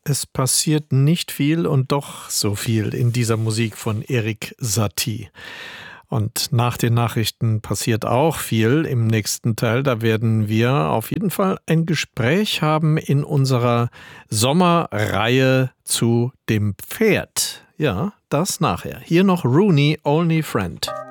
Es passiert nicht viel und doch so viel in dieser Musik von Erik Satie. Und nach den Nachrichten passiert auch viel im nächsten Teil. Da werden wir auf jeden Fall ein Gespräch haben in unserer Sommerreihe zu dem Pferd. Ja, das nachher. Hier noch Rooney, Only Friend.